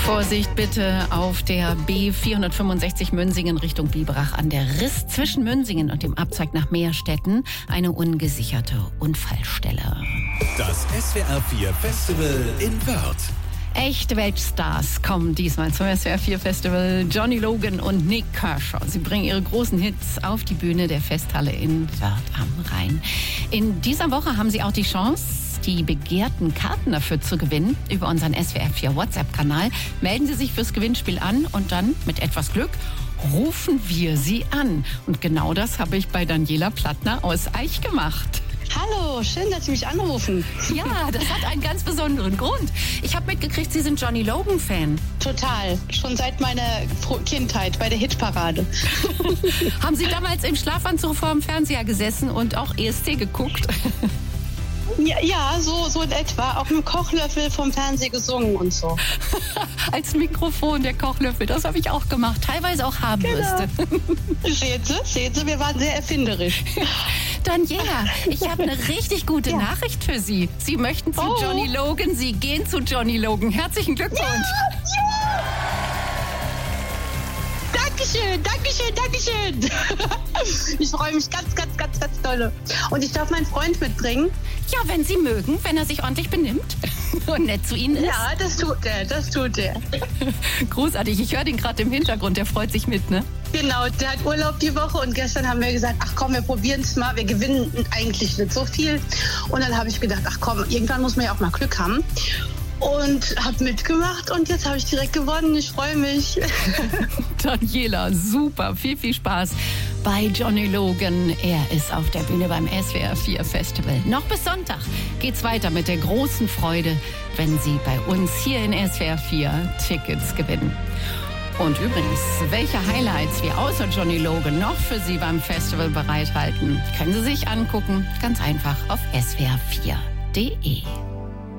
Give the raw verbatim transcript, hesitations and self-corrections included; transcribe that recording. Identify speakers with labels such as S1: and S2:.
S1: Vorsicht bitte auf der B vierhundertfünfundsechzig Münzingen Richtung Biberach an der Riss zwischen Münzingen und dem Abzweig nach Meerstetten eine ungesicherte Unfallstelle.
S2: Das S W R vier Festival in Wörth.
S1: Echte Weltstars kommen diesmal zum S W R vier Festival. Johnny Logan und Nik Kershaw. Sie bringen ihre großen Hits auf die Bühne der Festhalle in Wörth am Rhein. In dieser Woche haben Sie auch die Chance, die begehrten Karten dafür zu gewinnen über unseren S W R vier WhatsApp-Kanal. Melden Sie sich fürs Gewinnspiel an und dann mit etwas Glück rufen wir Sie an. Und genau das habe ich bei Daniela Plattner aus Aich gemacht.
S3: Hallo, schön, dass Sie mich anrufen.
S1: Ja, das hat einen ganz besonderen Grund. Ich habe mitgekriegt, Sie sind Johnny Logan-Fan.
S3: Total, schon seit meiner Kindheit bei der Hitparade.
S1: Haben Sie damals im Schlafanzug vor dem Fernseher gesessen und auch E S C geguckt?
S3: Ja, ja, so, so in etwa. Auch mit dem Kochlöffel vom Fernseher gesungen und so.
S1: Als Mikrofon der Kochlöffel, das habe ich auch gemacht. Teilweise auch Haarbürste.
S3: Genau. Sehen Sie, sehen Sie, wir waren sehr erfinderisch.
S1: Daniela, ich habe eine richtig gute ja. Nachricht für Sie. Sie möchten zu oh. Johnny Logan, Sie gehen zu Johnny Logan. Herzlichen Glückwunsch.
S3: Ja, ja. Dankeschön, Dankeschön, Dankeschön. Ich freue mich ganz, ganz, ganz, ganz doll. Und ich darf meinen Freund mitbringen.
S1: Ja, wenn Sie mögen, wenn er sich ordentlich benimmt und nett zu Ihnen ist.
S3: Ja, das tut er, das tut er.
S1: Großartig, ich höre den gerade im Hintergrund, der freut sich mit, ne?
S3: Genau, der hat Urlaub die Woche und gestern haben wir gesagt, ach komm, wir probieren es mal, wir gewinnen eigentlich nicht so viel. Und dann habe ich gedacht, ach komm, irgendwann muss man ja auch mal Glück haben. Und habe mitgemacht und jetzt habe ich direkt gewonnen. Ich freue mich.
S1: Daniela, super, viel, viel Spaß bei Johnny Logan. Er ist auf der Bühne beim S W R vier Festival. Noch bis Sonntag geht's weiter mit der großen Freude, wenn Sie bei uns hier in S W R vier Tickets gewinnen. Und übrigens, welche Highlights wir außer Johnny Logan noch für Sie beim Festival bereithalten, können Sie sich angucken. Ganz einfach auf S W R vier punkt de.